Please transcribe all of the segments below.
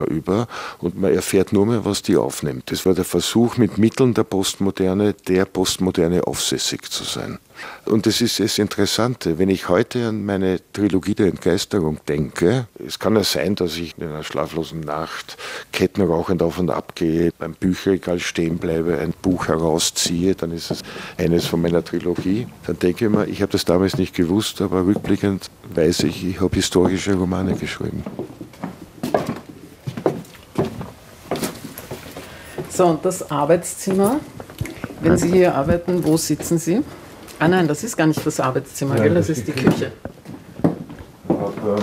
über und man erfährt nur mehr, was die aufnimmt. Das war der Versuch, mit Mitteln der Postmoderne aufsässig zu sein. Und das ist das Interessante. Wenn ich heute an meine Trilogie der Entgeisterung denke, es kann ja sein, dass ich in einer schlaflosen Nacht kettenrauchend auf und ab gehe, beim Bücherregal stehen bleibe, ein Buch herausziehe, dann ist es eines von meiner Trilogie. Dann denke ich mir, ich habe das damals nicht gewusst, aber rückblickend weiß ich, ich habe historische Romane geschrieben. So, und das Arbeitszimmer, wenn Sie hier arbeiten, wo sitzen Sie? Ah nein, das ist gar nicht das Arbeitszimmer, Nein, gell? Das ist die Küche. Aber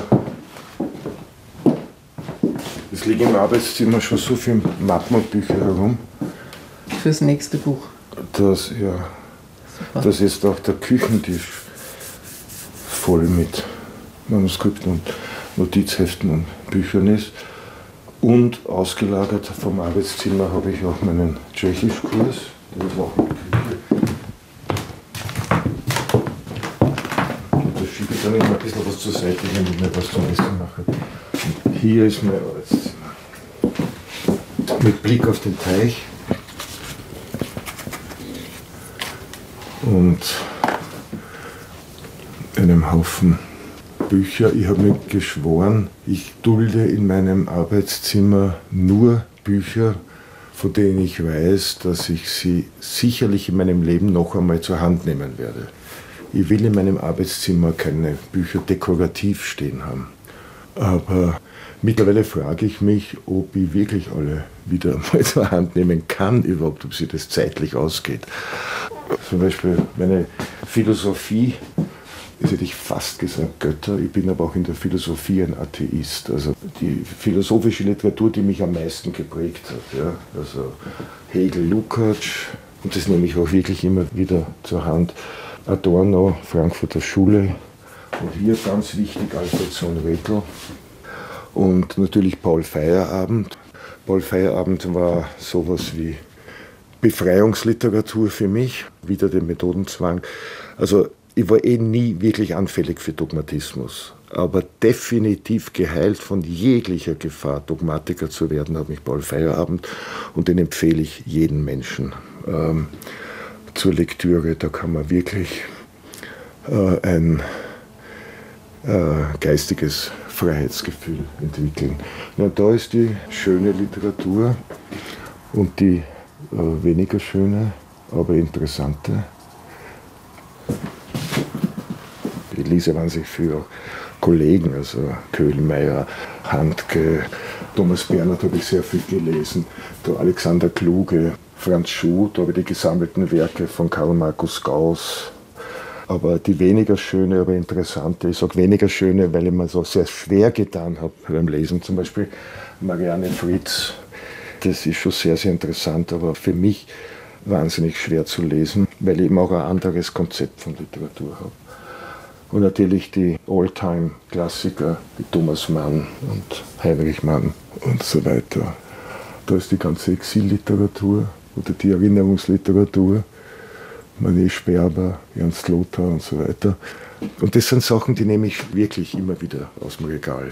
es liegen im Arbeitszimmer schon so viele Mappen und Bücher herum. Fürs nächste Buch. Das ist auch der Küchentisch voll mit Manuskripten und Notizheften und Büchern ist. Und ausgelagert vom Arbeitszimmer habe ich auch meinen Tschechischkurs. Das ist auch in der Küche. Und da schiebe ich dann immer ein bisschen was zur Seite, wenn ich mir was zum Essen mache. Und hier ist mein Arbeitszimmer. Mit Blick auf den Teich. Und einem Haufen Bücher. Ich habe mir geschworen, ich dulde in meinem Arbeitszimmer nur Bücher, von denen ich weiß, dass ich sie sicherlich in meinem Leben noch einmal zur Hand nehmen werde. Ich will in meinem Arbeitszimmer keine Bücher dekorativ stehen haben. Aber mittlerweile frage ich mich, ob ich wirklich alle wieder mal zur Hand nehmen kann, überhaupt, ob sie das zeitlich ausgeht. Zum Beispiel meine Philosophie. Das hätte ich fast gesagt Götter. Ich bin aber auch in der Philosophie ein Atheist. Also die philosophische Literatur, die mich am meisten geprägt hat. Ja? Also Hegel, Lukács, und das nehme ich auch wirklich immer wieder zur Hand. Adorno, Frankfurter Schule und hier ganz wichtig Alfred Sohn-Redl und natürlich Paul Feyerabend. Paul Feyerabend war sowas wie Befreiungsliteratur für mich, wieder den Methodenzwang. Also ich war nie wirklich anfällig für Dogmatismus, aber definitiv geheilt von jeglicher Gefahr, Dogmatiker zu werden, hat mich Paul Feyerabend und den empfehle ich jedem Menschen zur Lektüre. Da kann man wirklich ein geistiges Freiheitsgefühl entwickeln. Ja, da ist die schöne Literatur und die weniger schöne, aber interessante. Ich lese wahnsinnig für Kollegen, also Köhlmeier, Handke, Thomas Bernhard habe ich sehr viel gelesen, der Alexander Kluge, Franz Schuh, da habe ich die gesammelten Werke von Karl Markus Gauss. Aber die weniger schöne, aber interessante, ich sage weniger schöne, weil ich mir so sehr schwer getan habe beim Lesen, zum Beispiel Marianne Fritz. Das ist schon sehr, sehr interessant, aber für mich wahnsinnig schwer zu lesen, weil ich eben auch ein anderes Konzept von Literatur habe. Und natürlich die All-Time-Klassiker, wie Thomas Mann und Heinrich Mann und so weiter. Da ist die ganze Exilliteratur oder die Erinnerungsliteratur, Manet Sperber, Ernst Lothar und so weiter. Und das sind Sachen, die nehme ich wirklich immer wieder aus dem Regal.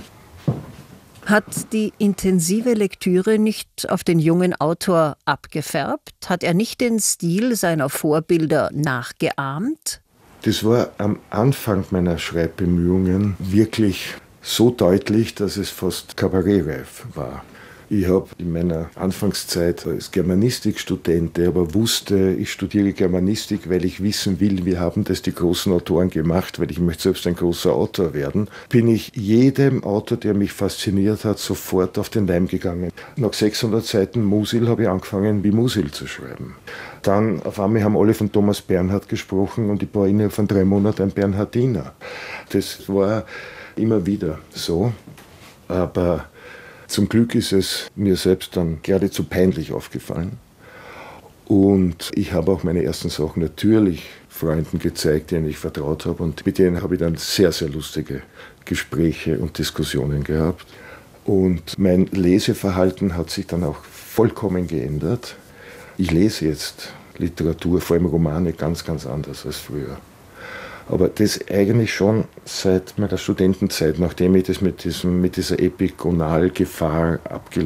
Hat die intensive Lektüre nicht auf den jungen Autor abgefärbt? Hat er nicht den Stil seiner Vorbilder nachgeahmt? Das war am Anfang meiner Schreibbemühungen wirklich so deutlich, dass es fast kabarettreif war. Ich habe in meiner Anfangszeit als Germanistikstudent, der aber wusste, ich studiere Germanistik, weil ich wissen will, wie haben das die großen Autoren gemacht, weil ich möchte selbst ein großer Autor werden, bin ich jedem Autor, der mich fasziniert hat, sofort auf den Leim gegangen. Nach 600 Seiten Musil habe ich angefangen, wie Musil zu schreiben. Dann auf einmal haben alle von Thomas Bernhard gesprochen und ich war innerhalb von 3 Monaten ein Bernhardiner. Das war immer wieder so, aber zum Glück ist es mir selbst dann geradezu peinlich aufgefallen. Und ich habe auch meine ersten Sachen natürlich Freunden gezeigt, denen ich vertraut habe. Und mit denen habe ich dann sehr, sehr lustige Gespräche und Diskussionen gehabt. Und mein Leseverhalten hat sich dann auch vollkommen geändert. Ich lese jetzt Literatur, vor allem Romane, ganz, ganz anders als früher. Aber das eigentlich schon seit meiner Studentenzeit, nachdem ich das mit dieser Epigonalgefahr abgelegt